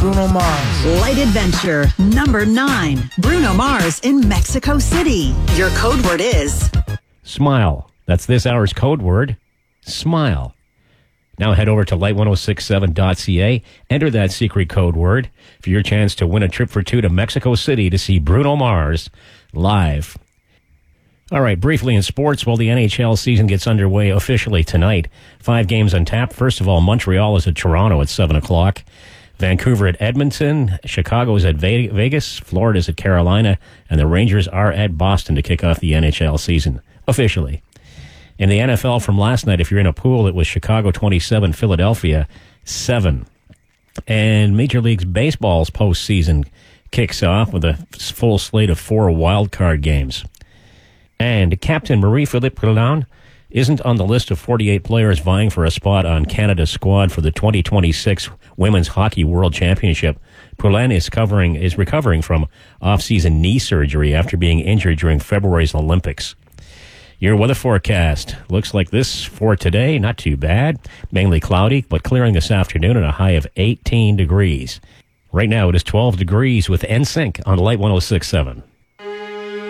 Bruno Mars. Light Adventure, number 9. Bruno Mars in Mexico City. Your code word is... Smile. That's this hour's code word. Smile. Now head over to light1067.ca. Enter that secret code word for your chance to win a trip for 2 to Mexico City to see Bruno Mars live. All right, briefly in sports, well, the NHL season gets underway officially tonight. 5 games on tap. First of all, Montreal is at Toronto at 7 o'clock. Vancouver at Edmonton. Chicago is at Vegas. Florida is at Carolina. And the Rangers are at Boston to kick off the NHL season officially. In the NFL from last night, if you're in a pool, it was Chicago 27, Philadelphia 7. And Major League Baseball's postseason kicks off with a full slate of 4 wild-card games. And Captain Marie-Philippe Poulin isn't on the list of 48 players vying for a spot on Canada's squad for the 2026 Women's Hockey World Championship. Poulin is recovering from off-season knee surgery after being injured during February's Olympics. Your weather forecast looks like this for today. Not too bad. Mainly cloudy, but clearing this afternoon and a high of 18 degrees. Right now it is 12 degrees with NSYNC on Light 106.7.